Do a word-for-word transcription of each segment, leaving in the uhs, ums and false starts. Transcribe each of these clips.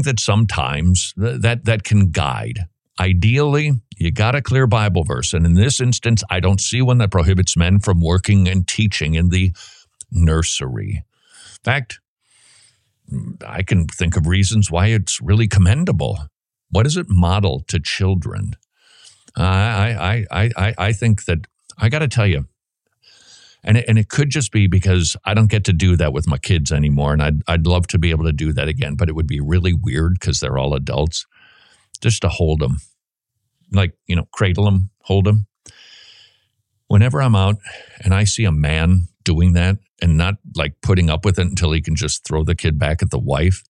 think that sometimes th- that that can guide. Ideally, you got a clear Bible verse. And in this instance, I don't see one that prohibits men from working and teaching in the nursery. In fact, I can think of reasons why it's really commendable. What does it model to children? Uh, I, I, I, I think that, I got to tell you, and it, and it could just be because I don't get to do that with my kids anymore, and I'd, I'd love to be able to do that again, but it would be really weird because they're all adults, just to hold them. Like, you know, cradle them, hold them. Whenever I'm out and I see a man doing that and not like putting up with it until he can just throw the kid back at the wife,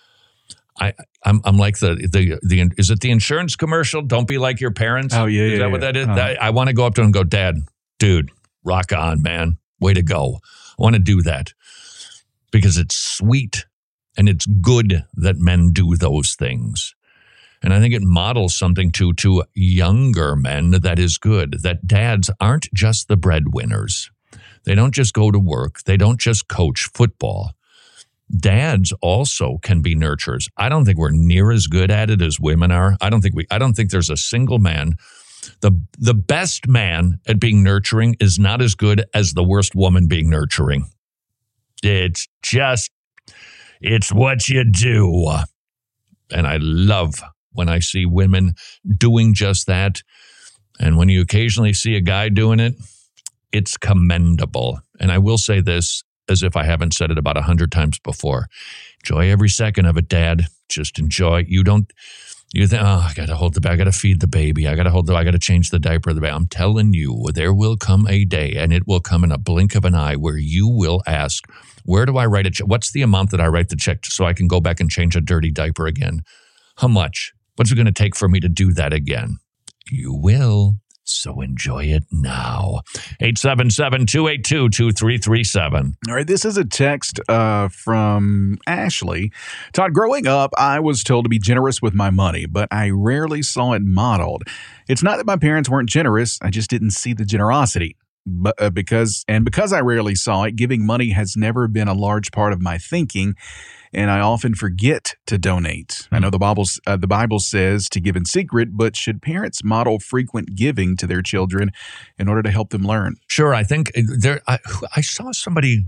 I, I'm I'm like the the the is it the insurance commercial? Don't be like your parents. Oh yeah, is yeah, that yeah. what that is? Uh, That, I want to go up to him and go, Dad, dude, rock on, man, way to go. I want to do that because it's sweet and it's good that men do those things. And I think it models something to, to younger men that is good, that dads aren't just the breadwinners. They don't just go to work. They don't just coach football. Dads also can be nurturers. I don't think we're near as good at it as women are. I don't think we, I don't think there's a single man. The, the best man at being nurturing is not as good as the worst woman being nurturing. It's just, it's what you do. And I love when I see women doing just that. And when you occasionally see a guy doing it, it's commendable. And I will say this, as if I haven't said it about a hundred times before. Enjoy every second of it, Dad. Just enjoy. You don't, you think, oh, I got to hold the baby. I got to feed the baby. I got to hold the, I got to change the diaper of the baby. I'm telling you, there will come a day, and it will come in a blink of an eye, where you will ask, where do I write a check? What's the amount that I write the check so I can go back and change a dirty diaper again? How much? What's it going to take for me to do that again? You will. So enjoy it now. eight seven seven, two eight two, two three three seven. All right, this is a text uh, from Ashley. Todd, growing up, I was told to be generous with my money, but I rarely saw it modeled. It's not that my parents weren't generous. I just didn't see the generosity. But uh, because and because I rarely saw it, giving money has never been a large part of my thinking, and I often forget to donate. I know the Bible uh, the Bible says to give in secret, but should parents model frequent giving to their children in order to help them learn? Sure, I think there. I, I saw somebody.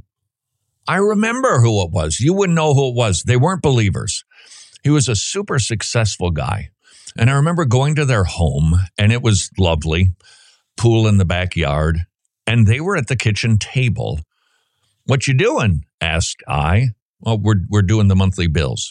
I remember who it was. You wouldn't know who it was. They weren't believers. He was a super successful guy, and I remember going to their home, and it was lovely, pool in the backyard. And they were at the kitchen table. What you doing? Asked I. Well, we're we're doing the monthly bills.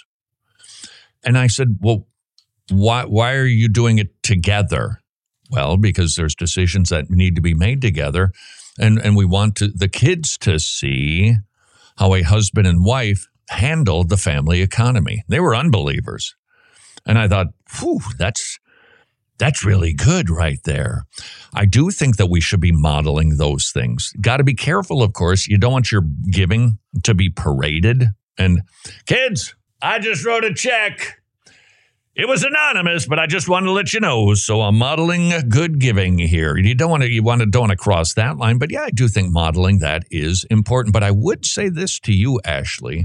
And I said, well, why why are you doing it together? Well, because there's decisions that need to be made together. And, and we want to, the kids to see how a husband and wife handle the family economy. They were unbelievers. And I thought, whew, that's... That's really good right there. I do think that we should be modeling those things. Got to be careful, of course. You don't want your giving to be paraded. And kids, I just wrote a check. It was anonymous, but I just wanted to let you know. So I'm modeling good giving here. You don't want to, you want to, don't want to cross that line. But yeah, I do think modeling that is important. But I would say this to you, Ashley.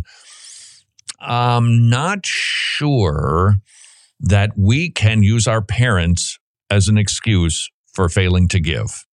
I'm not sure that we can use our parents as an excuse for failing to give.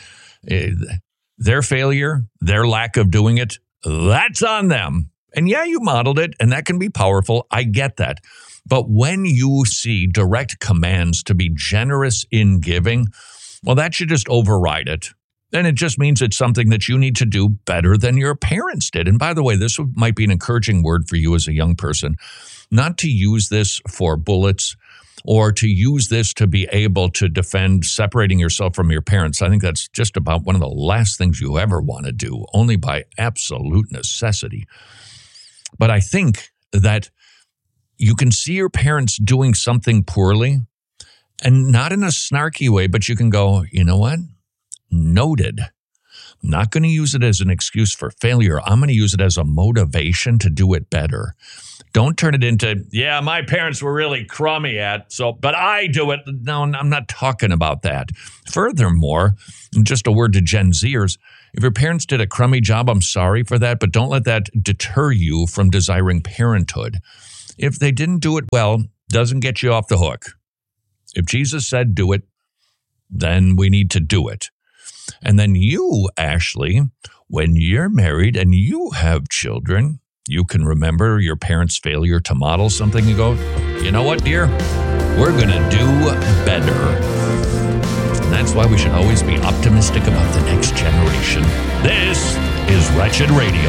Their failure, their lack of doing it, that's on them. And yeah, you modeled it, and that can be powerful. I get that. But when you see direct commands to be generous in giving, well, that should just override it. And it just means it's something that you need to do better than your parents did. And by the way, this might be an encouraging word for you as a young person, not to use this for bullets or to use this to be able to defend separating yourself from your parents. I think that's just about one of the last things you ever want to do, only by absolute necessity. But I think that you can see your parents doing something poorly, and not in a snarky way, but you can go, you know what? Noted. I'm not going to use it as an excuse for failure. I'm going to use it as a motivation to do it better. Don't turn it into, yeah, my parents were really crummy at, so, but I do it. No, I'm not talking about that. Furthermore, just a word to Gen Zers, if your parents did a crummy job, I'm sorry for that, but don't let that deter you from desiring parenthood. If they didn't do it well, doesn't get you off the hook. If Jesus said do it, then we need to do it. And then you, Ashley, when you're married and you have children, you can remember your parents' failure to model something and go, you know what, dear? We're going to do better. And that's why we should always be optimistic about the next generation. This is Wretched Radio.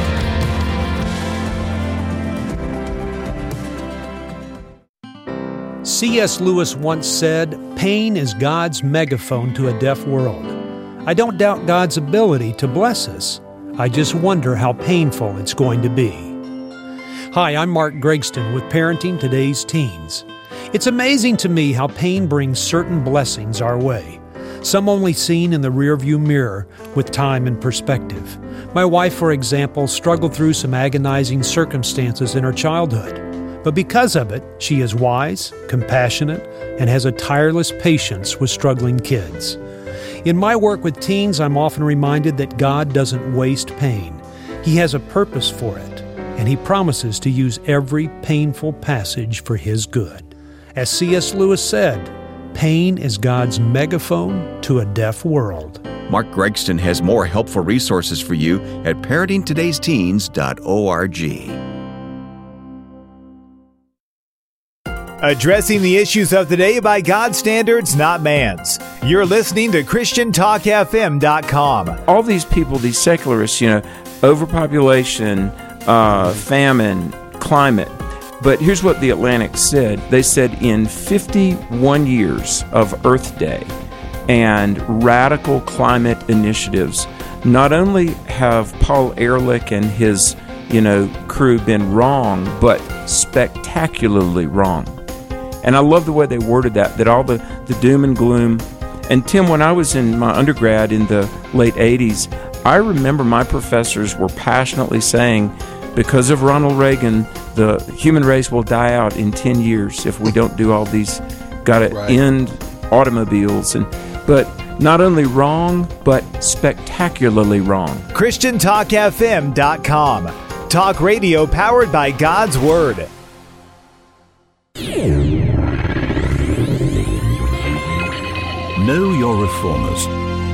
C S Lewis once said, "Pain is God's megaphone to a deaf world." I don't doubt God's ability to bless us. I just wonder how painful it's going to be. Hi, I'm Mark Gregston with Parenting Today's Teens. It's amazing to me how pain brings certain blessings our way, some only seen in the rearview mirror with time and perspective. My wife, for example, struggled through some agonizing circumstances in her childhood. But because of it, she is wise, compassionate, and has a tireless patience with struggling kids. In my work with teens, I'm often reminded that God doesn't waste pain. He has a purpose for it, and He promises to use every painful passage for His good. As C S Lewis said, pain is God's megaphone to a deaf world. Mark Gregston has more helpful resources for you at parenting todays teens dot org. Addressing the issues of the day by God's standards, not man's. You're listening to Christian Talk F M dot com. All these people, these secularists, you know, overpopulation, uh, famine, climate. But here's what the Atlantic said. They said in fifty-one years of Earth Day and radical climate initiatives, not only have Paul Ehrlich and his, you know, crew been wrong, but spectacularly wrong. And I love the way they worded that, that all the, the doom and gloom. And Tim, when I was in my undergrad in the late eighties, I remember my professors were passionately saying, because of Ronald Reagan, the human race will die out in ten years if we don't do all these, got to right. end automobiles. And but not only wrong, but spectacularly wrong. Christian Talk F M dot com. Talk radio powered by God's Word. Know your reformers.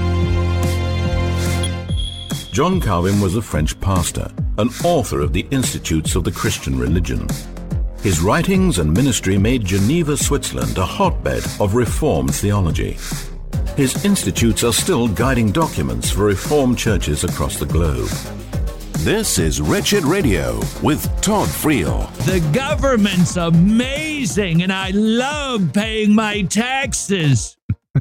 John Calvin was a French pastor, an author of the Institutes of the Christian Religion. His writings and ministry made Geneva, Switzerland, a hotbed of Reformed theology. His institutes are still guiding documents for Reformed churches across the globe. This is Wretched Radio with Todd Friel. The government's amazing, and I love paying my taxes.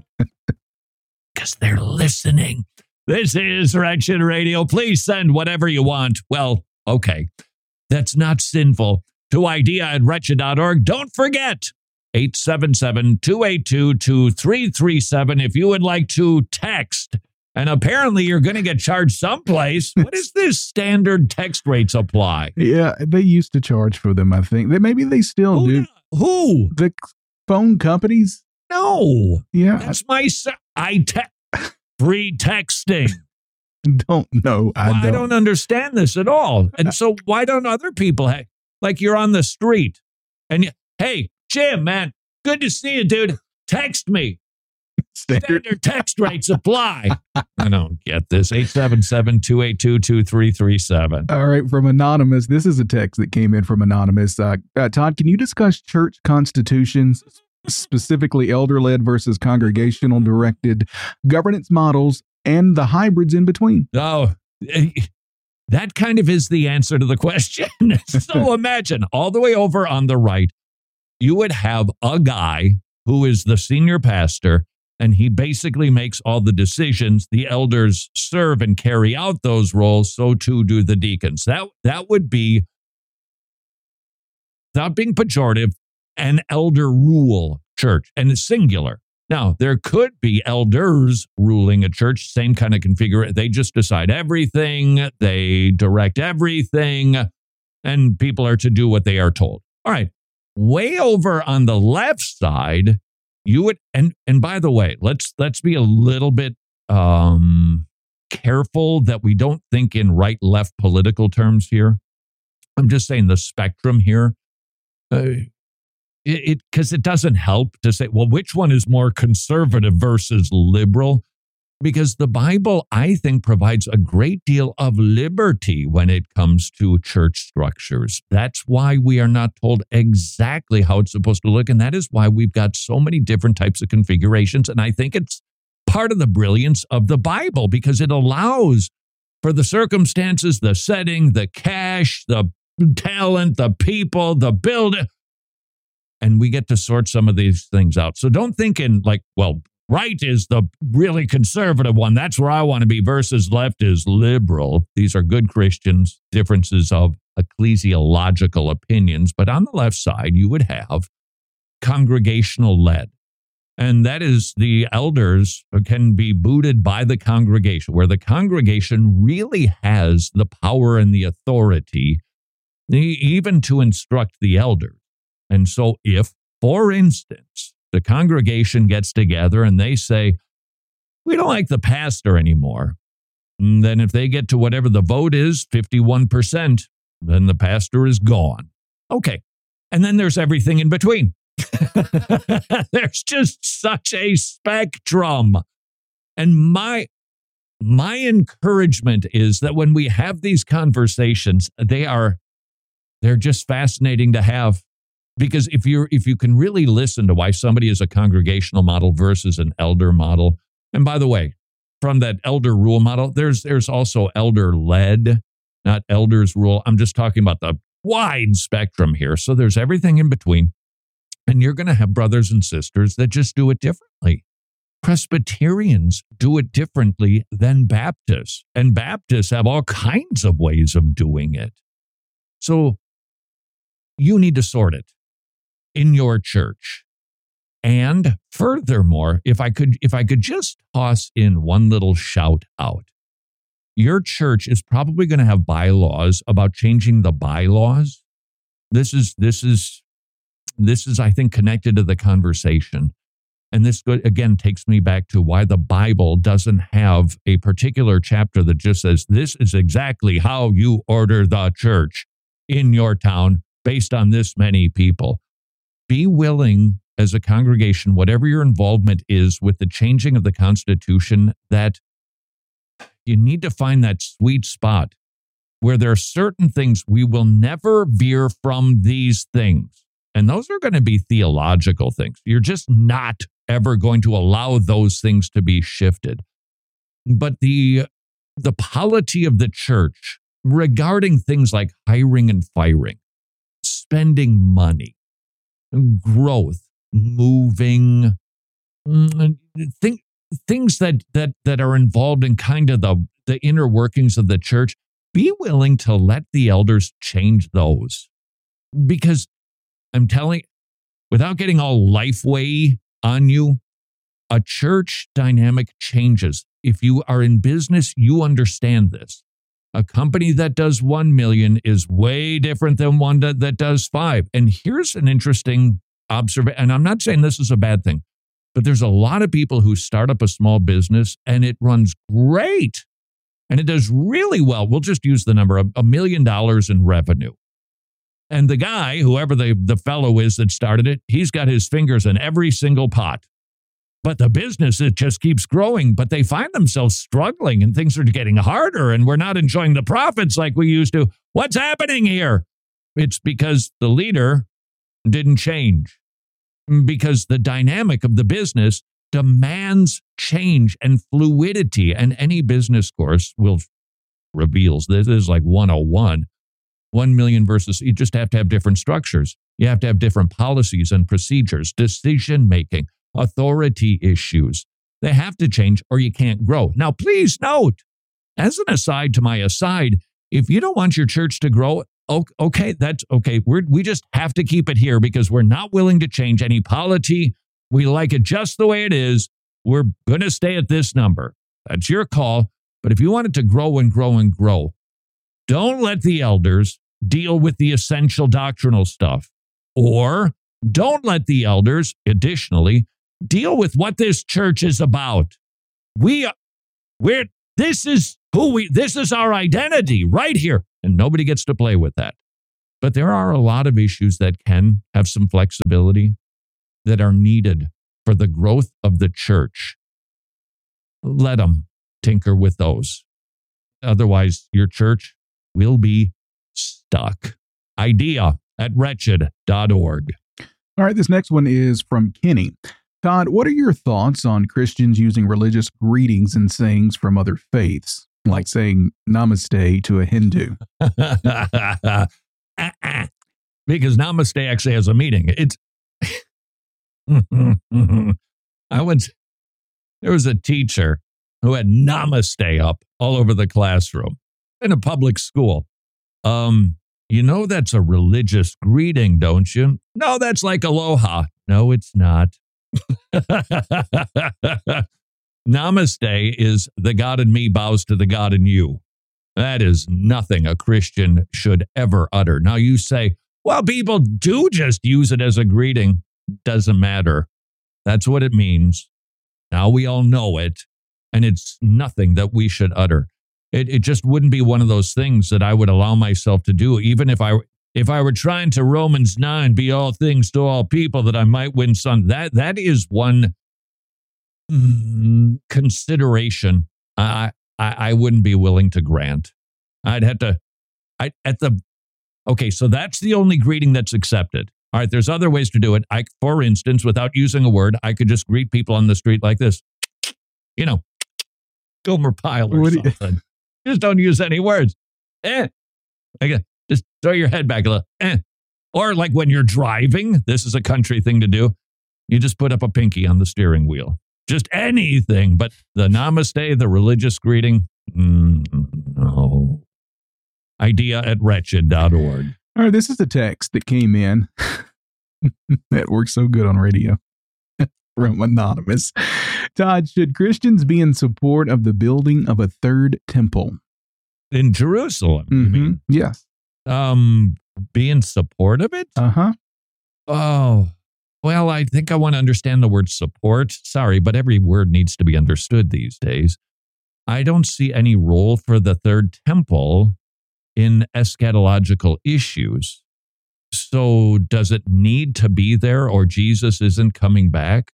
Because they're listening. This is Wretched Radio. Please send whatever you want. Well, okay. That's not sinful. To idea at wretched dot org. Don't forget, eight seven seven, two eight two, two three three seven if you would like to text. And apparently you're going to get charged someplace. What is this standard text rates apply? Yeah, they used to charge for them, I think. They, maybe they still Who? do. Who? The phone companies? No. Yeah. That's my... I te- free texting. Don't know. I well, don't. I don't understand this at all. And so why don't other people have... Like you're on the street and, you, hey, Jim, man, good to see you, dude. Text me. Standard, Standard text rates apply. I don't get this. eight seven seven, two eight two, two three three seven. All right, from Anonymous. This is a text that came in from Anonymous. Uh, uh, Todd, can you discuss church constitutions, specifically elder-led versus congregational-directed governance models, and the hybrids in between? Oh, that kind of is the answer to the question. So imagine all the way over on the right, you would have a guy who is the senior pastor, and he basically makes all the decisions. The elders serve and carry out those roles. So too do the deacons. That, that would be, without being pejorative, an elder rule church, and it's singular. Now, there could be elders ruling a church, same kind of configuration. They just decide everything. They direct everything, and people are to do what they are told. All right. Way over on the left side, you would, and and by the way, let's let's be a little bit um, careful that we don't think in right-left political terms here. I'm just saying the spectrum here. Uh, it because it, it doesn't help to say, well, which one is more conservative versus liberal? Because the Bible, I think, provides a great deal of liberty when it comes to church structures. That's why we are not told exactly how it's supposed to look. And that is why we've got so many different types of configurations. And I think it's part of the brilliance of the Bible because it allows for the circumstances, the setting, the cash, the talent, the people, the building. And we get to sort some of these things out. So don't think in like, well, right is the really conservative one. That's where I want to be versus left is liberal. These are good Christians, differences of ecclesiological opinions. But on the left side, you would have congregational led. And that is the elders can be booted by the congregation, where the congregation really has the power and the authority even to instruct the elders. And so if, for instance, the congregation gets together and they say, we don't like the pastor anymore. And then if they get to whatever the vote is, fifty-one percent, then the pastor is gone. Okay. And then there's everything in between. There's just such a spectrum. And my, my encouragement is that when we have these conversations, they are, they're just fascinating to have. Because if you're if you can really listen to why somebody is a congregational model versus an elder model, and by the way, from that elder rule model, there's there's also elder led, not elders rule. I'm just talking about the wide spectrum here. So there's everything in between. And you're going to have brothers and sisters that just do it differently. Presbyterians do it differently than Baptists, and Baptists have all kinds of ways of doing it. So you need to sort it in your church. And furthermore, if I could if I could just toss in one little shout out, your church is probably going to have bylaws about changing the bylaws. This is this is this is I think connected to the conversation. And this again takes me back to why the Bible doesn't have a particular chapter that just says this is exactly how you order the church in your town based on this many people. Be willing as a congregation, whatever your involvement is with the changing of the Constitution, that you need to find that sweet spot where there are certain things we will never veer from these things. And those are going to be theological things. You're just not ever going to allow those things to be shifted. But the, the polity of the church regarding things like hiring and firing, spending money, growth, moving, think, things that, that, that are involved in kind of the, the inner workings of the church, be willing to let the elders change those. Because I'm telling, without getting all Lifeway on you, a church dynamic changes. If you are in business, you understand this. A company that does one million is way different than one that, that does five. And here's an interesting observation. And I'm not saying this is a bad thing, but there's a lot of people who start up a small business and it runs great and it does really well. We'll just use the number of a million dollars in revenue. And the guy, whoever the, the fellow is that started it, he's got his fingers in every single pot. But the business, it just keeps growing, but they find themselves struggling and things are getting harder and we're not enjoying the profits like we used to. What's happening here? It's because the leader didn't change, because the dynamic of the business demands change and fluidity. And any business course will reveals this is like one oh one. One million versus, you just have to have different structures. You have to have different policies and procedures, decision-making, authority issues. They have to change or you can't grow. Now, please note, as an aside to my aside, if you don't want your church to grow, okay, that's okay. We're, we just have to keep it here because we're not willing to change any polity. We like it just the way it is. We're going to stay at this number. That's your call. But if you want it to grow and grow and grow, don't let the elders deal with the essential doctrinal stuff. Or don't let the elders, additionally, deal with what this church is about. We, we're, this is who we, this is our identity right here. And nobody gets to play with that. But there are a lot of issues that can have some flexibility that are needed for the growth of the church. Let them tinker with those. Otherwise, your church will be stuck. Idea at wretched dot org. All right, this next one is from Kenny. Todd, what are your thoughts on Christians using religious greetings and sayings from other faiths, like saying namaste to a Hindu? Because namaste actually has a meaning. It's I once there was a teacher who had namaste up all over the classroom in a public school. Um, you know that's a religious greeting, don't you? No, that's like aloha. No, it's not. Namaste is the God in me bows to the God in you. That is nothing a Christian should ever utter. Now you say, well, people do just use it as a greeting. Doesn't matter. That's what it means. Now we all know it, and it's nothing that we should utter. It it just wouldn't be one of those things that I would allow myself to do, even if I if I were trying to Romans nine, be all things to all people, that I might win some. That that is one mm, consideration I, I I wouldn't be willing to grant. I'd have to. I at the okay. So that's the only greeting that's accepted. All right. There's other ways to do it. I, for instance, without using a word, I could just greet people on the street like this. You know, Gomer Pyle or something. You, just don't use any words. Eh. Again, just throw your head back a little. Eh. Or like when you're driving, this is a country thing to do. You just put up a pinky on the steering wheel. Just anything. But the namaste, the religious greeting, mm, no. Idea at wretched dot org. All right, this is a text that came in that works so good on radio from Anonymous. Todd, should Christians be in support of the building of a third temple? In Jerusalem, mm-hmm. you mean? Yes. Um, be in support of it? Uh-huh. Oh, well, I think I want to understand the word support. Sorry, but every word needs to be understood these days. I don't see any role for the third temple in eschatological issues. So does it need to be there, or Jesus isn't coming back?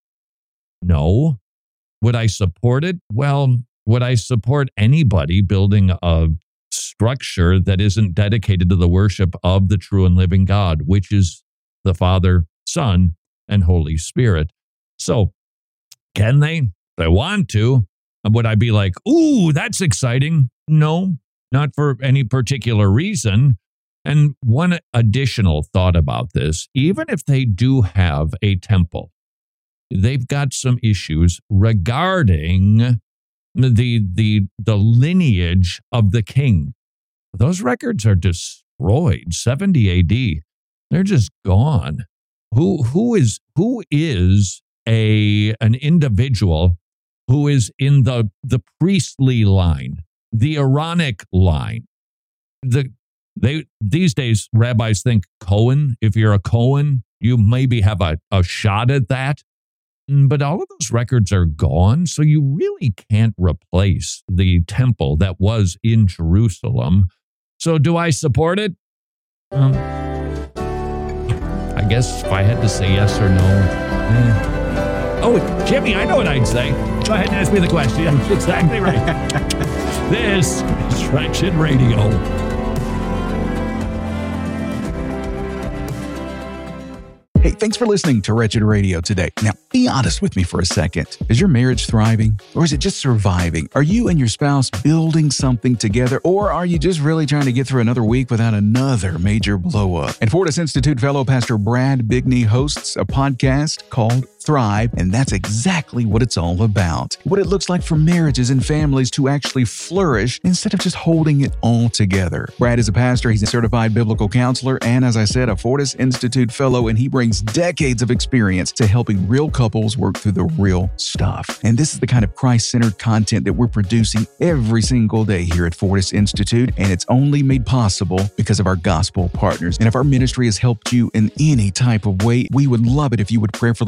No. Would I support it? Well, would I support anybody building a structure that isn't dedicated to the worship of the true and living God, which is the Father, Son, and Holy Spirit? So can they? If they want to. Would I be like, ooh, that's exciting? No. Not for any particular reason. And one additional thought about this, even if they do have a temple, they've got some issues regarding the, the, the lineage of the king. Those records are destroyed, seventy A D. They're just gone. Who, who is, who is a, an individual who is in the, the priestly line? The Aaronic line. The they these days rabbis think Cohen. If you're a Cohen, you maybe have a, a shot at that. But all of those records are gone, so you really can't replace the temple that was in Jerusalem. So do I support it? Um, I guess if I had to say yes or no. Eh. Oh, Jimmy, I know what I'd say. Go ahead and ask me the question. That's exactly right. This is Wretched Radio. Hey, thanks for listening to Wretched Radio today. Now, be honest with me for a second. Is your marriage thriving, or is it just surviving? Are you and your spouse building something together, or are you just really trying to get through another week without another major blow-up? And Fortis Institute fellow Pastor Brad Bigney hosts a podcast called Thrive, and that's exactly what it's all about. What it looks like for marriages and families to actually flourish instead of just holding it all together. Brad is a pastor, he's a certified biblical counselor, and as I said, a Fortis Institute fellow, and he brings decades of experience to helping real couples work through the real stuff. And this is the kind of Christ-centered content that we're producing every single day here at Fortis Institute, and it's only made possible because of our gospel partners. And if our ministry has helped you in any type of way, we would love it if you would prayerfully consider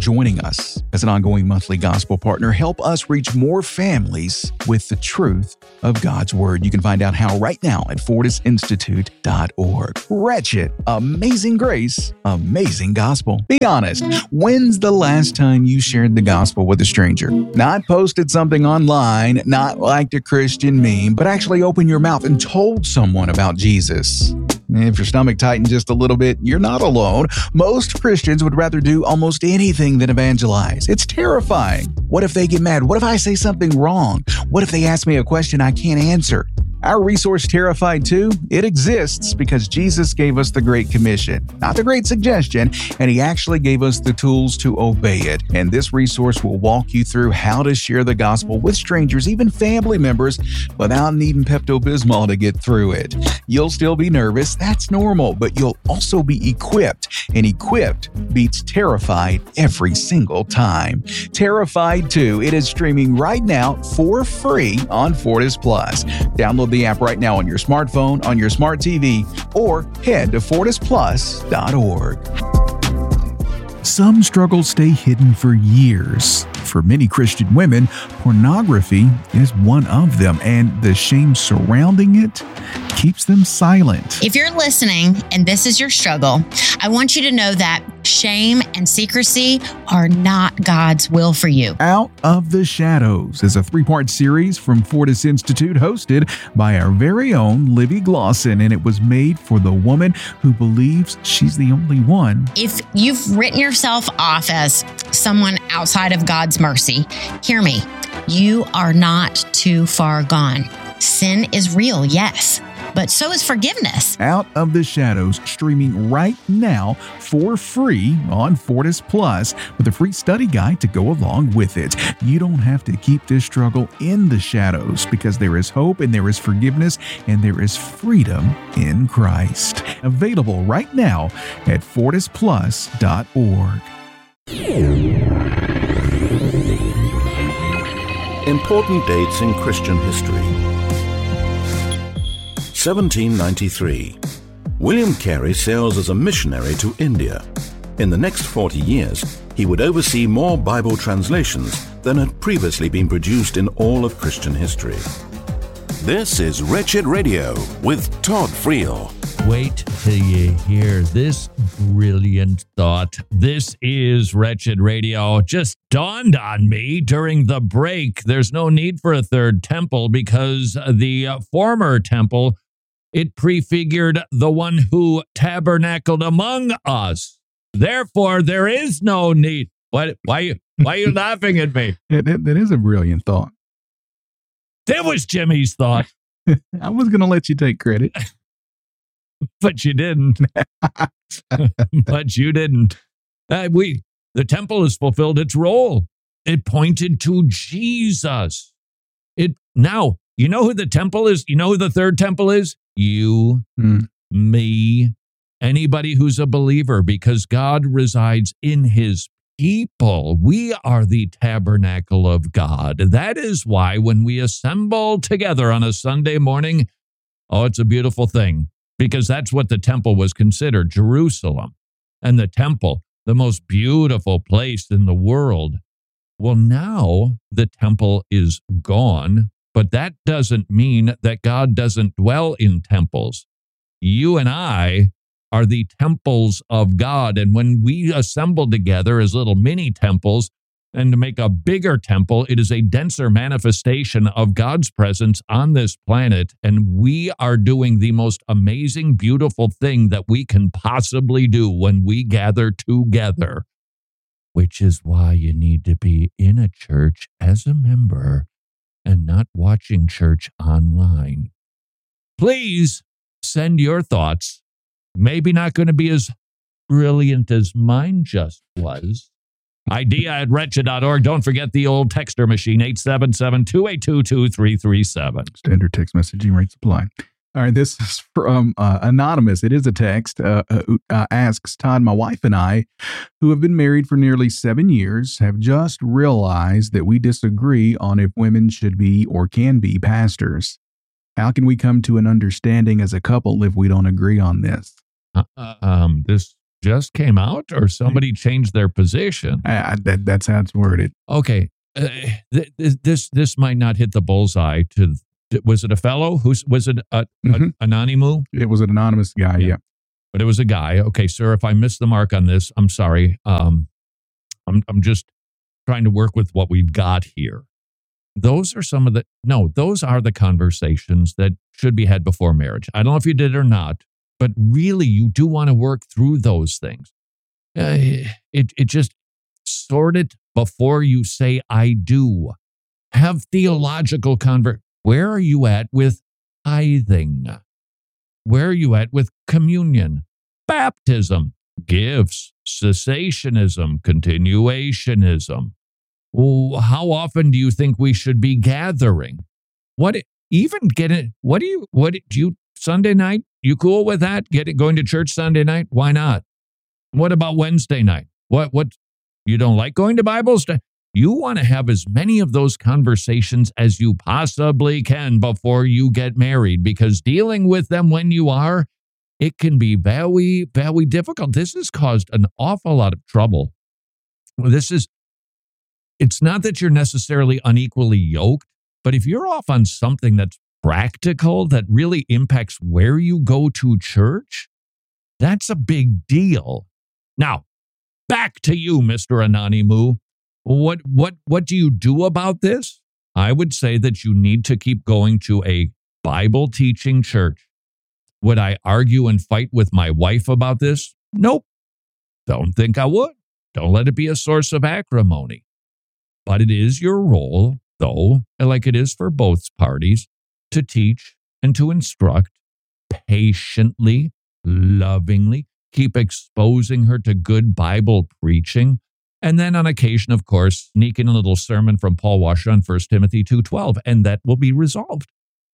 joining us as an ongoing monthly gospel partner. Help us reach more families with the truth of God's Word. You can find out how right now at fortis institute dot org. Wretched, amazing grace, amazing gospel. Be honest, when's the last time you shared the gospel with a stranger? Not posted something online, not liked a Christian meme, but actually opened your mouth and told someone about Jesus. If your stomach tightened just a little bit, you're not alone. Most Christians would rather do almost anything than evangelize. It's terrifying. What if they get mad? What if I say something wrong? What if they ask me a question I can't answer? Our resource, Terrified two, it exists because Jesus gave us the Great Commission, not the Great Suggestion, and He actually gave us the tools to obey it. And this resource will walk you through how to share the gospel with strangers, even family members, without needing Pepto-Bismol to get through it. You'll still be nervous, that's normal, but you'll also be equipped, and equipped beats terrified every single time. Terrified two, it is streaming right now for free on Fortis Plus. Download the app right now on your smartphone, on your smart T V, or head to fortis plus dot org. Some struggles stay hidden for years. For many Christian women, pornography is one of them, and the shame surrounding it keeps them silent. If you're listening and this is your struggle, I want you to know that shame and secrecy are not God's will for you. Out of the Shadows is a three-part series from Fortis Institute hosted by our very own Libby Glosson, and it was made for the woman who believes she's the only one. If you've written yourself off as someone outside of God's mercy, hear me. You are not too far gone. Sin is real, yes, but so is forgiveness. Out of the Shadows, streaming right now for free on Fortis Plus with a free study guide to go along with it. You don't have to keep this struggle in the shadows because there is hope and there is forgiveness and there is freedom in Christ. Available right now at fortis plus dot org. Important dates in Christian history. seventeen ninety-three. William Carey sails as a missionary to India. In the next forty years, he would oversee more Bible translations than had previously been produced in all of Christian history. This is Wretched Radio with Todd Friel. Wait till you hear this brilliant thought. This is Wretched Radio. Just dawned on me during the break. There's no need for a third temple because the uh, former temple, it prefigured the one who tabernacled among us. Therefore, there is no need. What? Why? Why are you laughing at me? That, that, that is a brilliant thought. That was Jimmy's thought. I was going to let you take credit. But you didn't. But you didn't. Uh, we, the temple has fulfilled its role. It pointed to Jesus. It now, you know who the temple is? You know who the third temple is? You, mm. me, anybody who's a believer, because God resides in his people. We are the tabernacle of God. That is why when we assemble together on a Sunday morning, oh, it's a beautiful thing. Because that's what the temple was considered, Jerusalem. And the temple, the most beautiful place in the world. Well, now the temple is gone, but that doesn't mean that God doesn't dwell in temples. You and I are the temples of God. And when we assemble together as little mini temples, and to make a bigger temple, it is a denser manifestation of God's presence on this planet. And we are doing the most amazing, beautiful thing that we can possibly do when we gather together, which is why you need to be in a church as a member and not watching church online. Please send your thoughts. Maybe not going to be as brilliant as mine just was. Idea at wretched dot org. Don't forget the old texter machine, eight seven seven, two eight two, two three three seven. Standard text messaging rate supply. All right, this is from uh, Anonymous. It is a text. Uh, uh, asks, Todd, my wife and I, who have been married for nearly seven years, have just realized that we disagree on if women should be or can be pastors. How can we come to an understanding as a couple if we don't agree on this? Uh, um, this just came out, or somebody changed their position. I, I, that, that's how it's worded. Okay, uh, th- th- this this might not hit the bullseye. To was it a fellow? Who's was it? A, Mhm. a, Anonymous? It was an anonymous guy. Yeah. Yeah. But it was a guy. Okay, sir, if I missed the mark on this, I'm sorry. Um, I'm I'm just trying to work with what we've got here. Those are some of the no. Those are the conversations that should be had before marriage. I don't know if you did it or not, but really, you do want to work through those things. Uh, it it just sort it before you say I do. Have theological conver. Where are you at with tithing? Where are you at with communion, baptism, gifts, cessationism, continuationism? Oh, how often do you think we should be gathering? What even get it? What do you? What do you? Sunday night? You cool with that? Get it going to church Sunday night? Why not? What about Wednesday night? What? What? You don't like going to Bible study? You want to have as many of those conversations as you possibly can before you get married, because dealing with them when you are, it can be very, very difficult. This has caused an awful lot of trouble. This is, it's not that you're necessarily unequally yoked, but if you're off on something that's practical, that really impacts where you go to church, that's a big deal. Now, back to you, Mister Anonymous. What what what do you do about this? I would say that you need to keep going to a Bible teaching church. Would I argue and fight with my wife about this? Nope. Don't think I would. Don't let it be a source of acrimony. But it is your role, though, like it is for both parties, to teach and to instruct patiently, lovingly, keep exposing her to good Bible preaching. And then on occasion, of course, sneak in a little sermon from Paul Washer on First Timothy two twelve, and that will be resolved.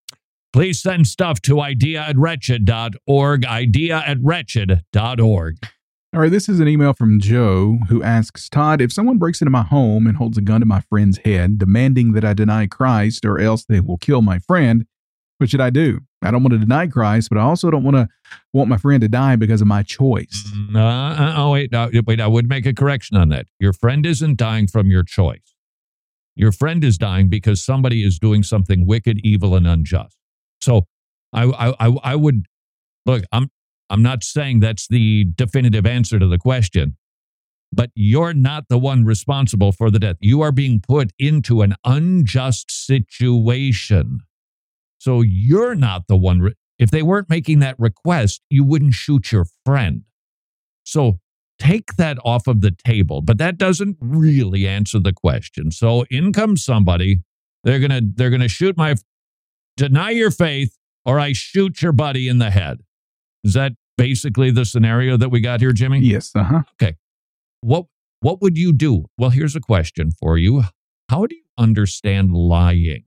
Please send stuff to idea at wretched dot org, idea at wretched dot org. All right, this is an email from Joe who asks, Todd, if someone breaks into my home and holds a gun to my friend's head, demanding that I deny Christ or else they will kill my friend, what should I do? I don't want to deny Christ, but I also don't want to want my friend to die because of my choice. Uh, uh, oh, wait, no, wait, I would make a correction on that. Your friend isn't dying from your choice. Your friend is dying because somebody is doing something wicked, evil, and unjust. So I, I, I, I would, look, I'm, I'm not saying that's the definitive answer to the question, but you're not the one responsible for the death. You are being put into an unjust situation. So you're not the one. Re- if they weren't making that request, you wouldn't shoot your friend. So take that off of the table, but that doesn't really answer the question. So in comes somebody, they're going to, they're going to shoot my, deny your faith, or I shoot your buddy in the head. Is that basically the scenario that we got here, Jimmy? Yes. Uh-huh. Okay. What, what would you do? Well, here's a question for you. How do you understand lying?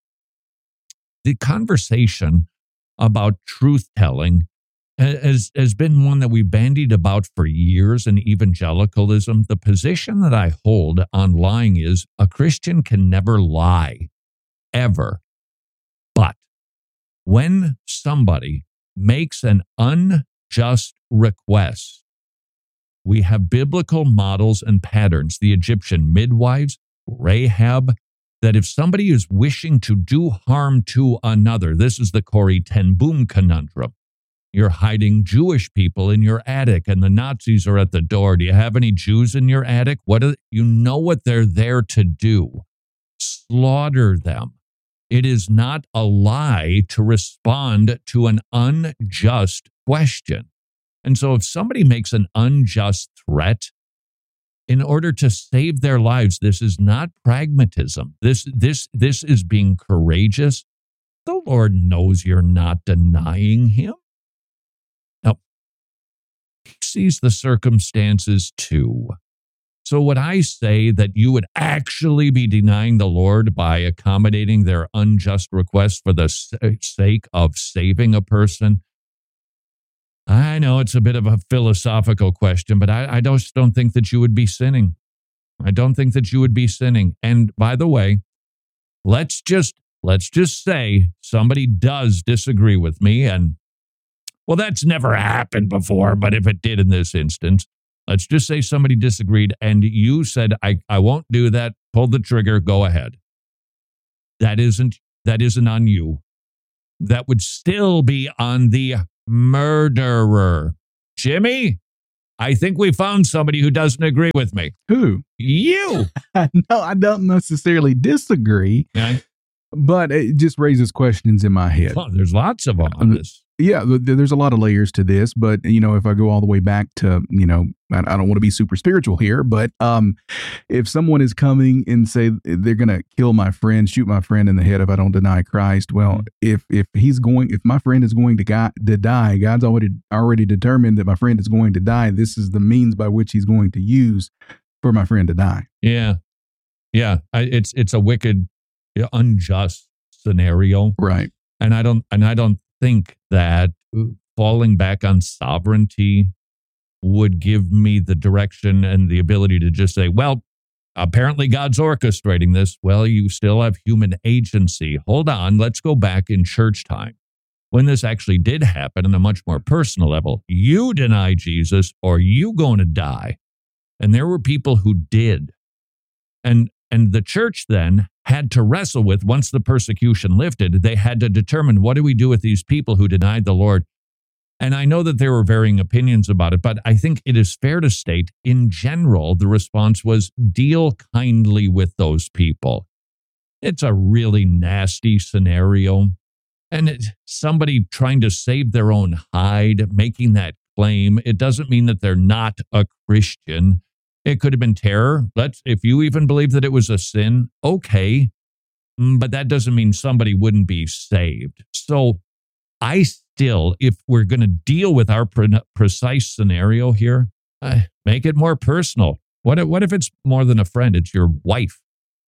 The conversation about truth-telling has, has been one that we bandied about for years in evangelicalism. The position that I hold on lying is a Christian can never lie, ever. But when somebody makes an unjust request, we have biblical models and patterns. The Egyptian midwives, Rahab, that if somebody is wishing to do harm to another, this is the Corrie ten Boom conundrum. You're hiding Jewish people in your attic and the Nazis are at the door. Do you have any Jews in your attic? What are, you know what they're there to do? Slaughter them. It is not a lie to respond to an unjust question. And so if somebody makes an unjust threat, in order to save their lives, this is not pragmatism. This, this, this is being courageous. The Lord knows you're not denying him. Now, he sees the circumstances too. So would I say that you would actually be denying the Lord by accommodating their unjust request for the sake of saving a person? I know it's a bit of a philosophical question, but I, I just don't think that you would be sinning. I don't think that you would be sinning. And by the way, let's just let's just say somebody does disagree with me, and Well, that's never happened before, but if it did in this instance, let's just say somebody disagreed and you said, I, I won't do that, pull the trigger, go ahead. That isn't, that isn't on you. That would still be on the murderer. Jimmy, I think we found somebody who doesn't agree with me. Who? You. No, I don't necessarily disagree, Okay. but it just raises questions in my head. Oh, there's lots of them on this. Yeah, th- there's a lot of layers to this, but you know, if I go all the way back to, you know, I, I don't want to be super spiritual here, but um, if someone is coming and say they're going to kill my friend, shoot my friend in the head if I don't deny Christ, well, mm-hmm. if if he's going, if my friend is going to, God, to die, God's already already determined that my friend is going to die. This is the means by which He's going to use for my friend to die. Yeah, yeah, I, it's it's a wicked, unjust scenario, right? And I don't and I don't. think that falling back on sovereignty would give me the direction and the ability to just say, well, apparently God's orchestrating this. Well, you still have human agency. Hold on, let's go back in church time. When this actually did happen on a much more personal level, you deny Jesus or you going to die. And there were people who did. And And the church then had to wrestle with, once the persecution lifted, they had to determine, what do we do with these people who denied the Lord? And I know that there were varying opinions about it, but I think it is fair to state, in general, the response was, deal kindly with those people. It's a really nasty scenario. And it, somebody trying to save their own hide, making that claim, it doesn't mean that they're not a Christian. It could have been terror. Let's, if you even believe that it was a sin, okay. But that doesn't mean somebody wouldn't be saved. So I still, if we're going to deal with our pre- precise scenario here, uh, make it more personal. What if, what if it's more than a friend? It's your wife,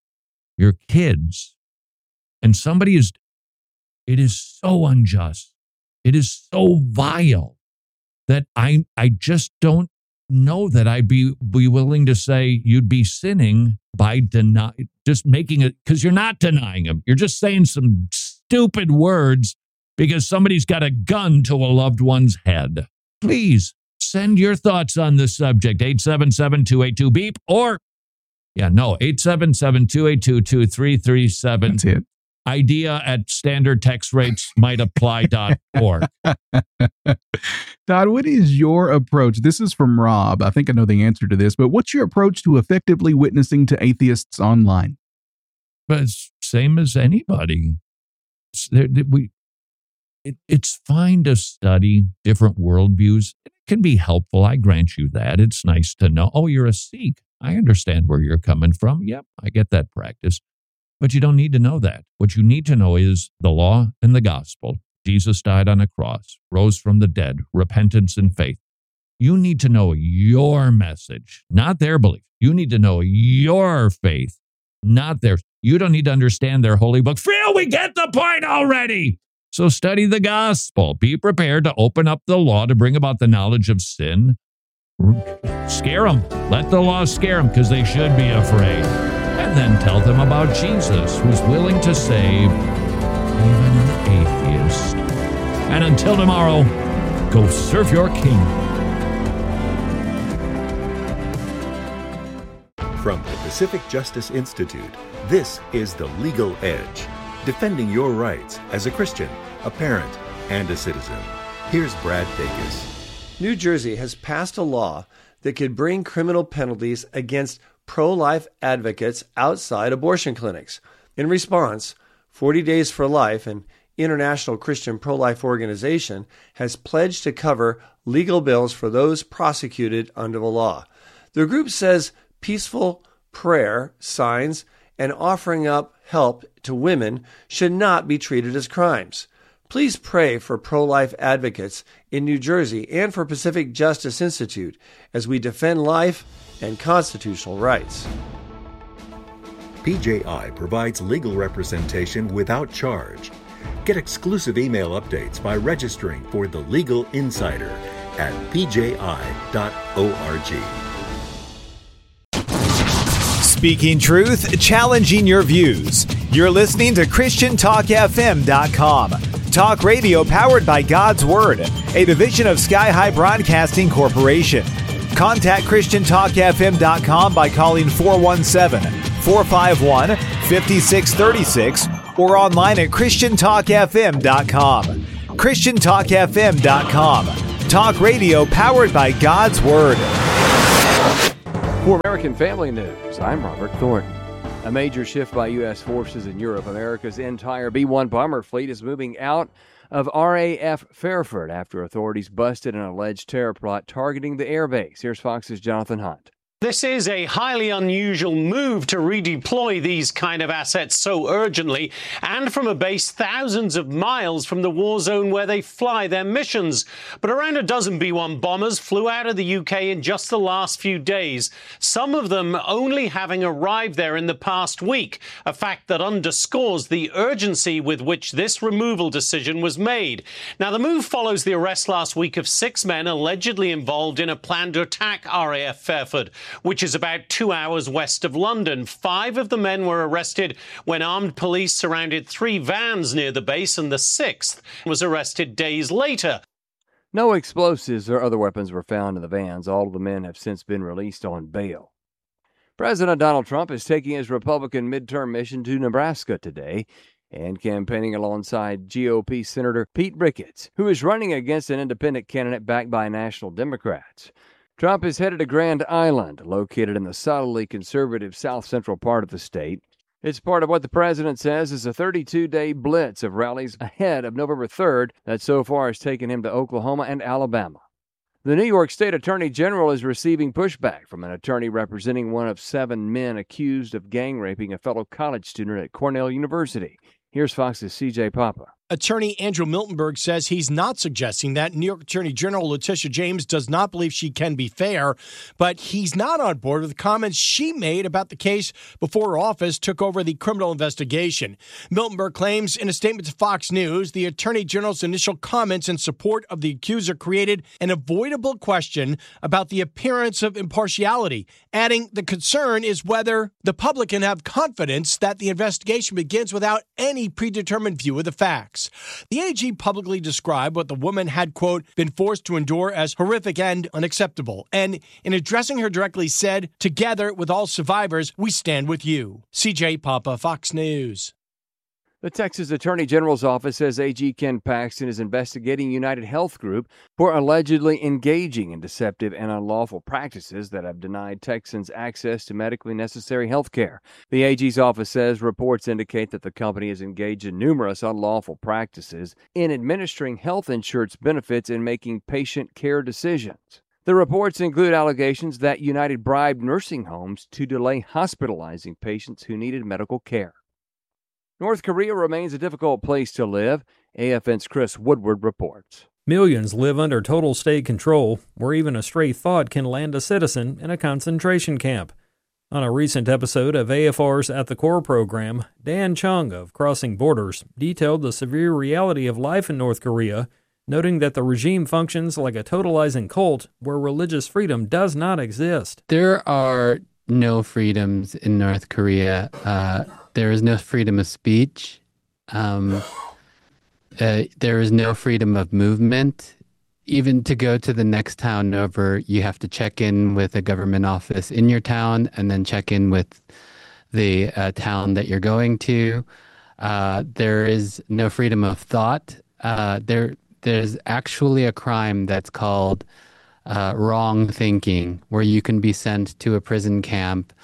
your kids. And somebody is, it is so unjust. It is so vile that I, I just don't know that I'd be, be willing to say you'd be sinning by deny, just making it, because you're not denying him. You're just saying some stupid words because somebody's got a gun to a loved one's head. Please send your thoughts on this subject, eight seven seven, two eight two, beep, or, yeah, no, eight seven seven, two eight two, two three three seven. That's it. Idea at standard text rates might apply dot org. Todd, what is your approach? This is from Rob. I think I know the answer to this, but what's your approach to effectively witnessing to atheists online? But it's same as anybody. It's, there, we, it, it's fine to study different worldviews. It can be helpful. I grant you that. It's nice to know, oh, you're a Sikh. I understand where you're coming from. Yep, I get that practice. But you don't need to know that. What you need to know is the law and the gospel. Jesus died on a cross, rose from the dead, repentance and faith. You need to know your message, not their belief. You need to know your faith, not theirs. You don't need to understand their holy book. Friel, we get the point already. So study the gospel. Be prepared to open up the law to bring about the knowledge of sin. Scare them. Let the law scare them because they should be afraid. And then tell them about Jesus, who's willing to save even an atheist. And until tomorrow, go serve your king. From the Pacific Justice Institute, this is The Legal Edge, defending your rights as a Christian, a parent, and a citizen. Here's Brad Dacus. New Jersey has passed a law that could bring criminal penalties against pro-life advocates outside abortion clinics. In response, forty Days for Life, an international Christian pro-life organization, has pledged to cover legal bills for those prosecuted under the law. The group says peaceful prayer, signs, and offering up help to women should not be treated as crimes. Please pray for pro-life advocates in New Jersey and for Pacific Justice Institute as we defend life and constitutional rights. P J I provides legal representation without charge. Get exclusive email updates by registering for The Legal Insider at p j i dot org. Speaking truth, challenging your views. You're listening to Christian Talk F M dot com. Talk radio powered by God's Word. a division of Sky High Broadcasting Corporation. Contact Christian Talk F M dot com by calling four one seven, four five one, five six three six or online at Christian Talk F M dot com. Christian Talk F M dot com. Talk radio powered by God's Word. For American Family News, I'm Robert Thornton. A major shift by U S forces in Europe. America's entire B one bomber fleet is moving out of R A F Fairford after authorities busted an alleged terror plot targeting the airbase. Here's Fox's Jonathan Hunt. This is a highly unusual move to redeploy these kind of assets so urgently and from a base thousands of miles from the war zone where they fly their missions. But around a dozen B one bombers flew out of the U K in just the last few days, some of them only having arrived there in the past week, a fact that underscores the urgency with which this removal decision was made. Now, the move follows the arrest last week of six men allegedly involved in a plan to attack R A F Fairford, which is about two hours west of London. Five of the men were arrested when armed police surrounded three vans near the base, and the sixth was arrested days later. No explosives or other weapons were found in the vans. All of the men have since been released on bail. President Donald Trump is taking his Republican midterm mission to Nebraska today and campaigning alongside G O P Senator Pete Ricketts, who is running against an independent candidate backed by National Democrats. Trump is headed to Grand Island, located in the solidly conservative south-central part of the state. It's part of what the president says is a thirty-two day blitz of rallies ahead of November third that so far has taken him to Oklahoma and Alabama. The New York State Attorney General is receiving pushback from an attorney representing one of seven men accused of gang raping a fellow college student at Cornell University. Here's Fox's C J Papa. Attorney Andrew Miltenberg says he's not suggesting that New York Attorney General Letitia James does not believe she can be fair, but he's not on board with the comments she made about the case before her office took over the criminal investigation. Miltenberg claims in a statement to Fox News the Attorney General's initial comments in support of the accuser created an avoidable question about the appearance of impartiality, adding the concern is whether the public can have confidence that the investigation begins without any predetermined view of the facts. The A G publicly described what the woman had, quote, been forced to endure as horrific and unacceptable, and in addressing her directly said, together with all survivors, we stand with you. C J Papa, Fox News. The Texas Attorney General's office says A G Ken Paxton is investigating United Health Group for allegedly engaging in deceptive and unlawful practices that have denied Texans access to medically necessary health care. The A G's office says reports indicate that the company is engaged in numerous unlawful practices in administering health insurance benefits and making patient care decisions. The reports include allegations that United bribed nursing homes to delay hospitalizing patients who needed medical care. North Korea remains a difficult place to live, A F N's Chris Woodward reports. Millions live under total state control, where even a stray thought can land a citizen in a concentration camp. On a recent episode of A F R's At the Core program, Dan Chung of Crossing Borders detailed the severe reality of life in North Korea, noting that the regime functions like a totalizing cult where religious freedom does not exist. There are no freedoms in North Korea. Uh, there is no freedom of speech. Um, uh, there is no freedom of movement. Even to go to the next town over, you have to check in with a government office in your town and then check in with the uh, town that you're going to. Uh, there is no freedom of thought. Uh, there, there's actually a crime that's called uh, wrong thinking, where you can be sent to a prison camp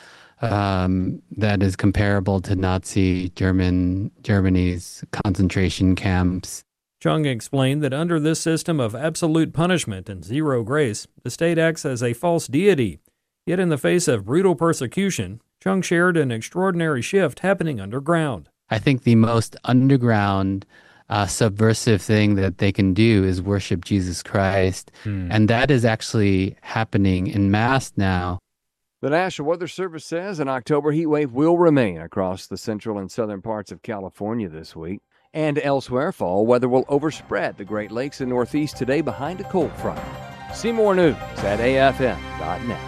um, that is comparable to Nazi German Germany's concentration camps. Chung explained that under this system of absolute punishment and zero grace, the state acts as a false deity. Yet in the face of brutal persecution, Chung shared an extraordinary shift happening underground. I think the most underground, uh, subversive thing that they can do is worship Jesus Christ. Hmm. And that is actually happening en masse now. The National Weather Service says an October heat wave will remain across the central and southern parts of California this week. And elsewhere, fall weather will overspread the Great Lakes and Northeast today behind a cold front. See more news at A F M dot net.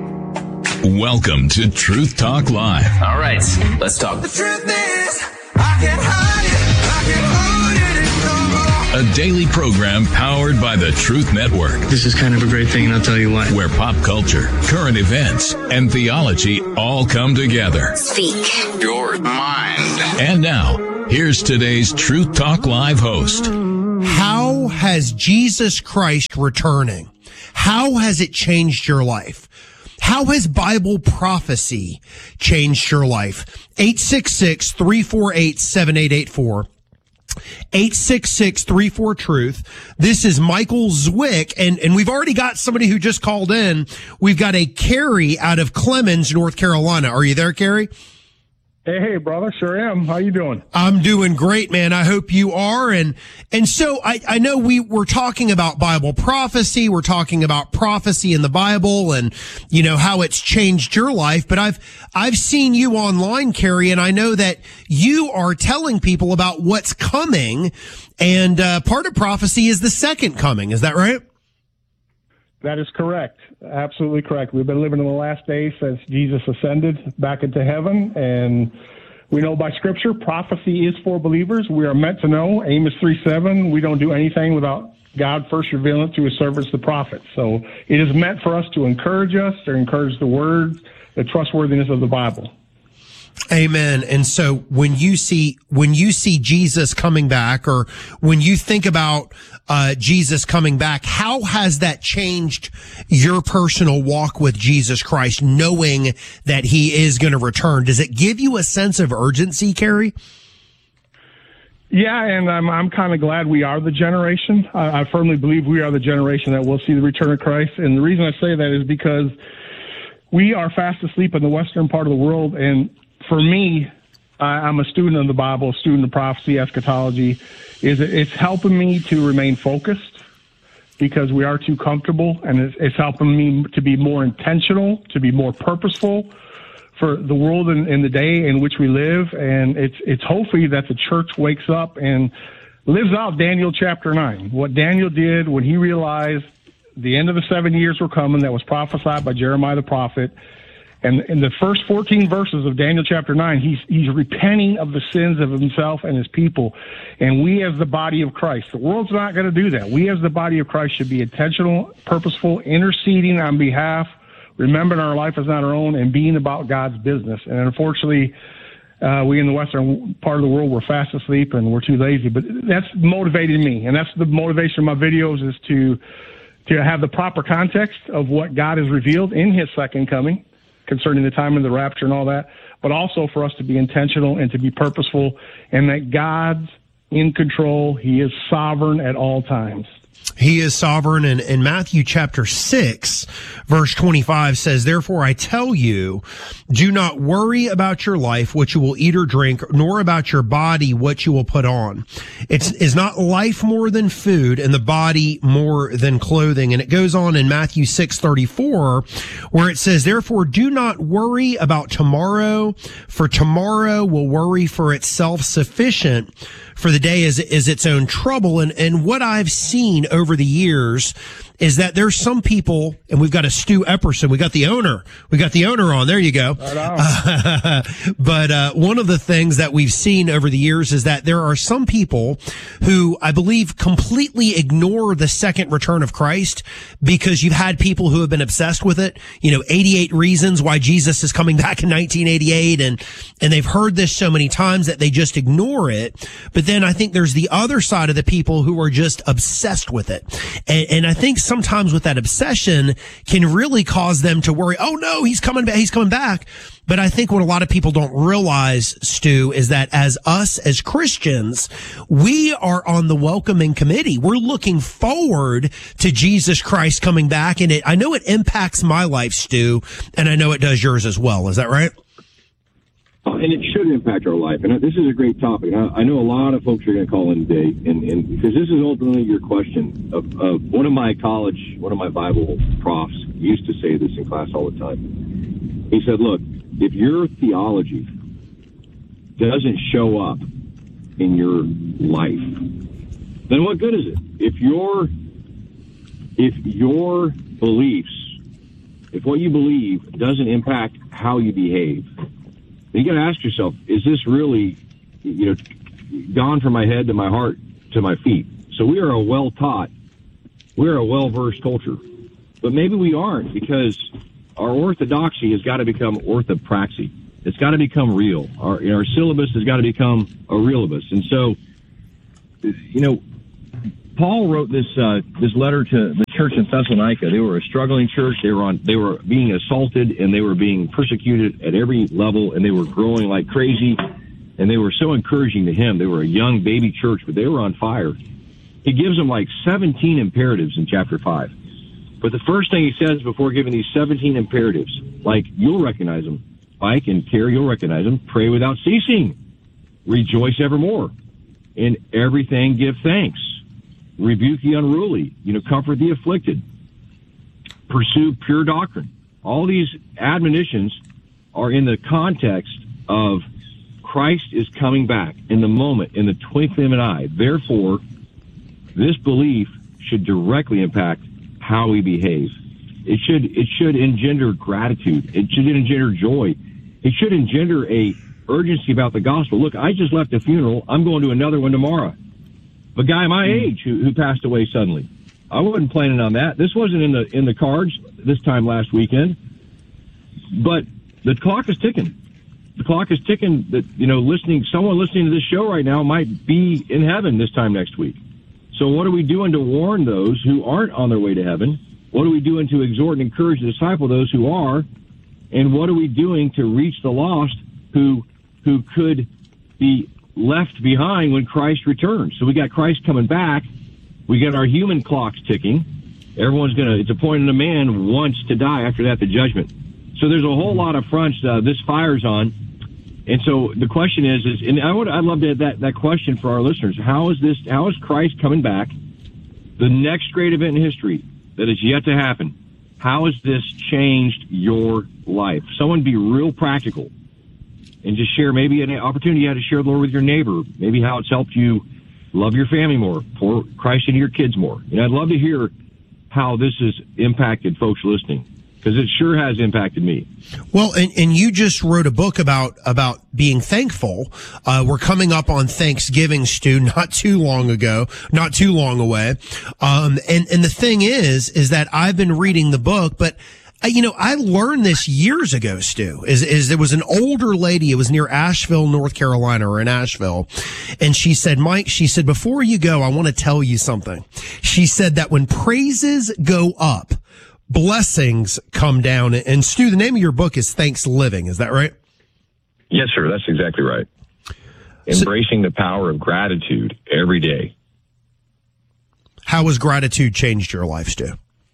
Welcome to Truth Talk Live. All right, let's talk. The truth is, I A daily program powered by the Truth Network. This is kind of a great thing, and I'll tell you why. Where pop culture, current events, and theology all come together. Speak your mind. And now, here's today's Truth Talk Live host. How has Jesus Christ returning, how has it changed your life? How has Bible prophecy changed your life? eight six six, three four eight, seven eight eight four. eight six six, three four, truth. This is Michael Zwick, and, and we've already got somebody who just called in. We've got a Carrie out of Clemens, North Carolina. Are you there, Carrie? Hey, hey, brother. Sure am. How you doing? I'm doing great, man. I hope you are. And, and so I, I know we were talking about Bible prophecy. We're talking about prophecy in the Bible and, you know, how it's changed your life. But I've, I've seen you online, Carrie, and I know that you are telling people about what's coming. And, uh, part of prophecy is the second coming. Is that right? That is correct. Absolutely correct. We've been living in the last days since Jesus ascended back into heaven, and we know by Scripture, prophecy is for believers. We are meant to know. Amos three seven, we don't do anything without God first revealing it to his servants, the prophets. So it is meant for us to encourage us, to encourage the word, the trustworthiness of the Bible. Amen. And so when you see, when you see Jesus coming back, or when you think about, uh, Jesus coming back, how has that changed your personal walk with Jesus Christ, knowing that he is going to return? Does it give you a sense of urgency, Carrie? Yeah, and I'm I'm kind of glad we are the generation. I, I firmly believe we are the generation that will see the return of Christ. And the reason I say that is because we are fast asleep in the western part of the world, and for me, I'm a student of the Bible, a student of prophecy, eschatology. Is it's helping me to remain focused because we are too comfortable, and it's, it's helping me to be more intentional, to be more purposeful for the world and, and the day in which we live. And it's it's hopefully that the church wakes up and lives out Daniel chapter nine, what Daniel did when he realized the end of the seven years were coming that was prophesied by Jeremiah the prophet. And in the first fourteen verses of Daniel chapter nine, he's he's repenting of the sins of himself and his people. And we as the body of Christ, the world's not going to do that. We as the body of Christ should be intentional, purposeful, interceding on behalf, remembering our life is not our own, and being about God's business. And unfortunately, uh, we in the western part of the world, we're fast asleep and we're too lazy. But that's motivated me, and that's the motivation of my videos, is to to have the proper context of what God has revealed in his second coming concerning the time of the rapture and all that, but also for us to be intentional and to be purposeful, and that God's in control. He is sovereign at all times. He is sovereign. And in Matthew chapter six, verse twenty-five says, therefore I tell you, do not worry about your life, what you will eat or drink, nor about your body, what you will put on. It's, is not life more than food, and the body more than clothing? And it goes on in Matthew six thirty-four, where it says, therefore do not worry about tomorrow, for tomorrow will worry for itself. Sufficient for the day is, is its own trouble. And, and what I've seen over the years is that there's some people, and we've got a Stu Epperson, we got the owner, we got the owner on, there you go. Right on. Uh, but, uh, one of the things that we've seen over the years is that there are some people who I believe completely ignore the second return of Christ, because you've had people who have been obsessed with it, you know, eighty-eight reasons why Jesus is coming back in nineteen eighty-eight. And, and they've heard this so many times that they just ignore it. But then I think there's the other side of the people who are just obsessed with it. And, and I think sometimes with that obsession can really cause them to worry, oh no, he's coming back, he's coming back. But I think what a lot of people don't realize, Stu, is that as us, as Christians, we are on the welcoming committee. We're looking forward to Jesus Christ coming back. And it, I know it impacts my life, Stu, and I know it does yours as well. Is that right? And it should impact our life. And this is a great topic. I know a lot of folks are going to call in today, and, and because this is ultimately your question. Of, of one of my college, one of my Bible profs used to say this in class all the time. He said, look, if your theology doesn't show up in your life, then what good is it? If your, if your beliefs, if what you believe doesn't impact how you behave, you got to ask yourself, is this really you know, gone from my head to my heart to my feet. So we are a well-taught, we're a well-versed culture. But maybe we aren't, because our orthodoxy has got to become orthopraxy. It's got to become real. Our, you know, our syllabus has got to become a realibus. And so, you know, Paul wrote this uh, this letter to the church in Thessalonica. They were a struggling church. They were on. They were being assaulted, and they were being persecuted at every level, and they were growing like crazy. And they were so encouraging to him. They were a young baby church, but they were on fire. He gives them like seventeen imperatives in chapter five. But the first thing he says before giving these seventeen imperatives, like you'll recognize them, Mike and Carrie, you'll recognize them. Pray without ceasing. Rejoice evermore. In everything give thanks. Rebuke the unruly, you know, comfort the afflicted, pursue pure doctrine. All these admonitions are in the context of Christ is coming back in the moment, in the twinkling of an eye. Therefore, this belief should directly impact how we behave. It should, it should engender gratitude. It should engender joy. It should engender a urgency about the gospel. Look, I just left a funeral. I'm going to another one tomorrow. A guy my age who, who passed away suddenly. I wasn't planning on that. This wasn't in the in the cards this time last weekend. But the clock is ticking. The clock is ticking. That you know, listening, someone listening to this show right now might be in heaven this time next week. So what are we doing to warn those who aren't on their way to heaven? What are we doing to exhort and encourage and disciple those who are? And what are we doing to reach the lost who who could be left behind when Christ returns? So we got Christ coming back. We got our human clocks ticking. Everyone's going to, it's appointed a man once to die, after that the judgment. So there's a whole lot of fronts uh, this fire's on. And so the question is, is and I would, I'd love to have that, that question for our listeners. How is this, how is Christ coming back? The next great event in history that is yet to happen. How has this changed your life? Someone be real practical and just share maybe an opportunity you had to share the Lord with your neighbor, maybe how it's helped you love your family more, pour Christ into your kids more. And I'd love to hear how this has impacted folks listening, because it sure has impacted me. Well, and, and you just wrote a book about about being thankful. Uh, we're coming up on Thanksgiving, Stu, not too long ago, not too long away. Um, and, and the thing is, is that I've been reading the book, but Uh, you know, I learned this years ago, Stu, is, is there was an older lady. It was near Asheville, North Carolina, or in Asheville. And she said, Mike, she said, before you go, I want to tell you something. She said that when praises go up, blessings come down. And Stu, the name of your book is Thanks Living. Is that right? Yes, sir. That's exactly right. Embracing the power of gratitude every day. How has gratitude changed your life, Stu?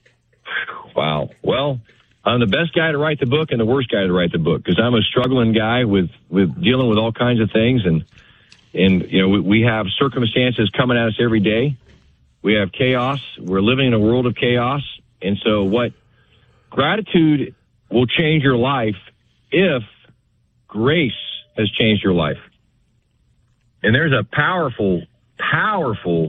Wow. Well, I'm the best guy to write the book and the worst guy to write the book, because I'm a struggling guy with, with dealing with all kinds of things. And, and you know, we, we have circumstances coming at us every day. We have chaos. We're living in a world of chaos. And so what gratitude will change your life if grace has changed your life. And there's a powerful, powerful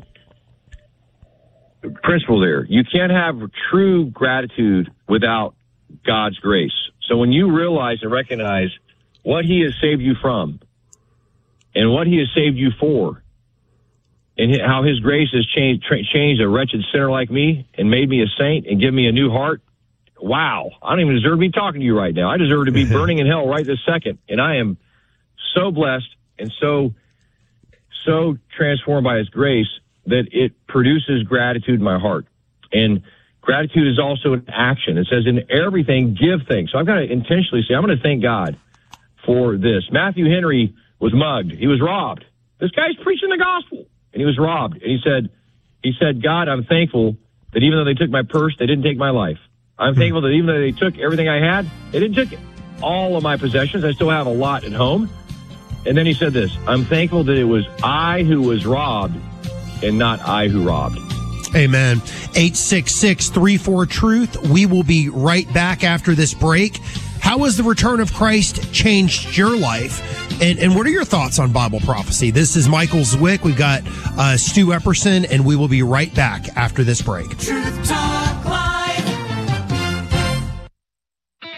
principle there. You can't have true gratitude without God's grace. So when you realize and recognize what he has saved you from and what he has saved you for, and how his grace has changed, tra- changed a wretched sinner like me and made me a saint and given me a new heart, wow, I don't even deserve to be talking to you right now. I deserve to be burning in hell right this second. And I am so blessed and so, so transformed by his grace that it produces gratitude in my heart. And gratitude is also an action. It says in everything, give thanks. So I've got to intentionally say, I'm going to thank God for this. Matthew Henry was mugged. He was robbed. This guy's preaching the gospel, and he was robbed. And he said, he said, God, I'm thankful that even though they took my purse, they didn't take my life. I'm thankful that even though they took everything I had, they didn't take all of my possessions. I still have a lot at home. And then he said this, I'm thankful that it was I who was robbed and not I who robbed. Amen. eight six six, three four, truth. We will be right back after this break. How has the return of Christ changed your life? And, and what are your thoughts on Bible prophecy? This is Michael Zwick. We've got uh, Stu Epperson, and we will be right back after this break. Truth Talk Live.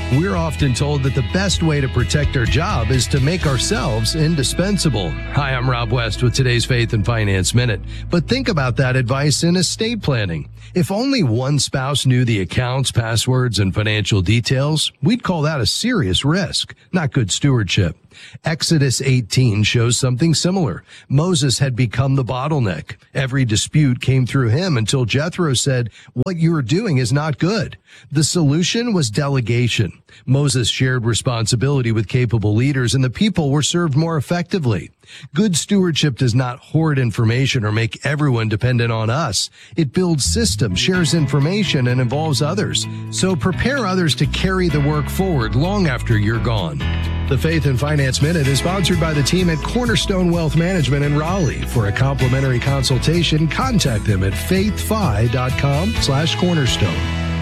We're often told that the best way to protect our job is to make ourselves indispensable. Hi, I'm Rob West with today's Faith and Finance Minute. But think about that advice in estate planning. If only one spouse knew the accounts, passwords, and financial details, we'd call that a serious risk, not good stewardship. Exodus eighteen shows something similar. Moses had become the bottleneck. Every dispute came through him until Jethro said, "What you are doing is not good." The solution was delegation. Moses shared responsibility with capable leaders, and the people were served more effectively. Good stewardship does not hoard information or make everyone dependent on us. It builds systems, shares information, and involves others. So prepare others to carry the work forward long after you're gone. The Faith and Finance Minute is sponsored by the team at Cornerstone Wealth Management in Raleigh. For a complimentary consultation, contact them at faithfi.com slash cornerstone.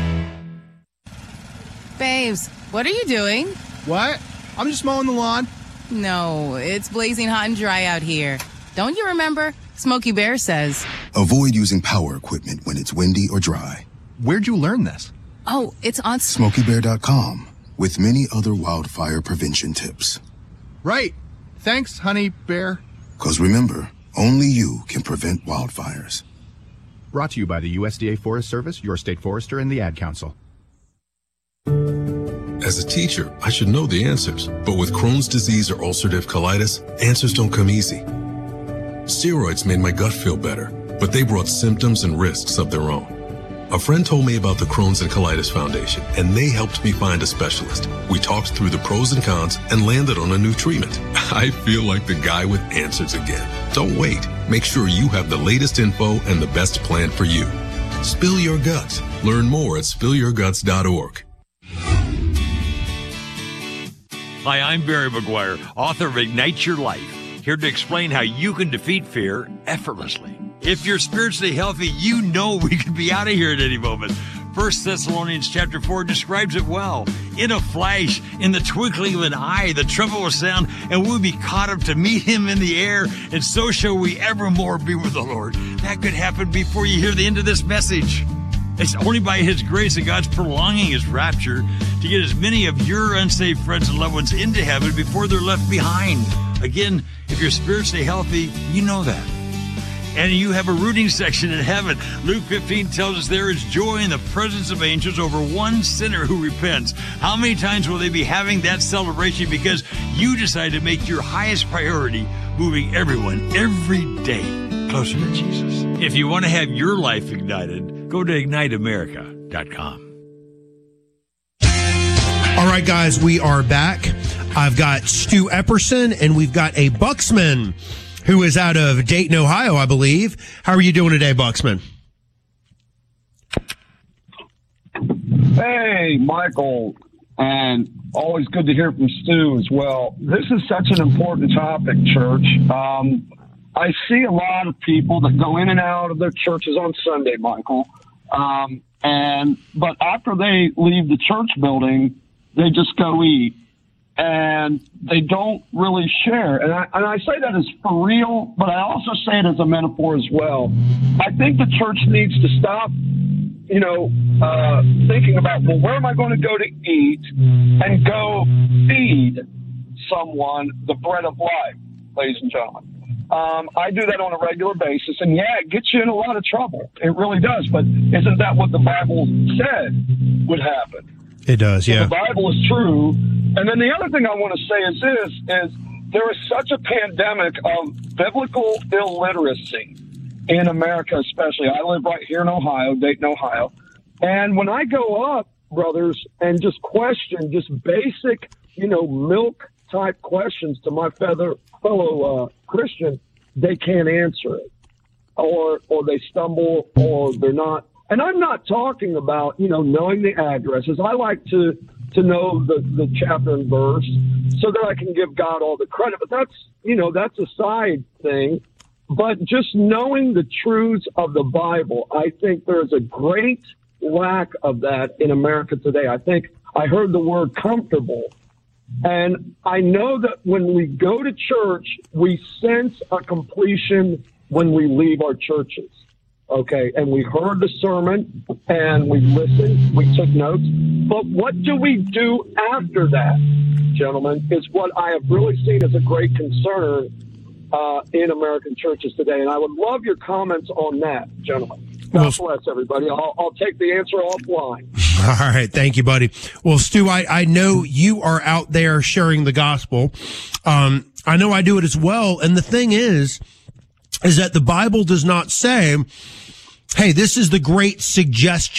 Babes, what are you doing? What? I'm just mowing the lawn. No, it's blazing hot and dry out here. Don't you remember? Smokey Bear says. Avoid using power equipment when it's windy or dry. Where'd you learn this? Oh, it's on smokey bear dot com with many other wildfire prevention tips. Right. Thanks, honey bear. Because remember, only you can prevent wildfires. Brought to you by the U S D A Forest Service, your state forester, and the Ad Council. As a teacher, I should know the answers, but with Crohn's disease or ulcerative colitis, answers don't come easy. Steroids made my gut feel better, but they brought symptoms and risks of their own. A friend told me about the Crohn's and Colitis Foundation, and they helped me find a specialist. We talked through the pros and cons and landed on a new treatment. I feel like the guy with answers again. Don't wait. Make sure you have the latest info and the best plan for you. Spill your guts. Learn more at spill your guts dot org. Hi, I'm Barry McGuire, author of Ignite Your Life, here to explain how you can defeat fear effortlessly. If you're spiritually healthy, you know we could be out of here at any moment. First Thessalonians chapter four describes it well. In a flash, in the twinkling of an eye, the trumpet will sound, and we'll be caught up to meet him in the air, and so shall we evermore be with the Lord. That could happen before you hear the end of this message. It's only by his grace that God's prolonging his rapture to get as many of your unsaved friends and loved ones into heaven before they're left behind. Again, if you're spiritually healthy, you know that. And you have a rooting section in heaven. Luke fifteen tells us there is joy in the presence of angels over one sinner who repents. How many times will they be having that celebration because you decided to make your highest priority moving everyone every day closer to Jesus? If you want to have your life ignited, go to ignite america dot com. All right, guys, we are back. I've got Stu Epperson, and we've got a Bucksman who is out of Dayton, Ohio, I believe. How are you doing today, Bucksman? Hey, Michael, and always good to hear from Stu as well. This is such an important topic, church. Um, I see a lot of people that go in and out of their churches on Sunday, Michael, um, and but after they leave the church building, they just go eat, and they don't really share. And I, and I say that as for real, but I also say it as a metaphor as well. I think the church needs to stop, you know, uh, thinking about, well, where am I going to go to eat, and go feed someone the bread of life, ladies and gentlemen. Um, I do that on a regular basis, and yeah, it gets you in a lot of trouble. It really does, but isn't that what the Bible said would happen? It does, yeah. So the Bible is true. And then the other thing I want to say is this, is there is such a pandemic of biblical illiteracy in America especially. I live right here in Ohio, Dayton, Ohio. And when I go up, brothers, and just question just basic, you know, milk-type questions to my fellow, fellow uh, Christian, they can't answer it. Or, or they stumble, or they're not. And I'm not talking about, you know, knowing the addresses. I like to to know the, the chapter and verse so that I can give God all the credit. But that's, you know, that's a side thing. But just knowing the truths of the Bible, I think there's a great lack of that in America today. I think I heard the word comfortable. And I know that when we go to church, we sense a completion when we leave our churches. Okay, and we heard the sermon, and we listened, we took notes, But what do we do after that, gentlemen, is what I have really seen as a great concern uh, in American churches today. And I would love your comments on that, gentlemen. God bless everybody. I'll, I'll take the answer offline. All right. Thank you, buddy. Well, Stu, I, I know you are out there sharing the gospel. Um, I know I do it as well. And the thing is, is that the Bible does not say, hey, this is the great suggestion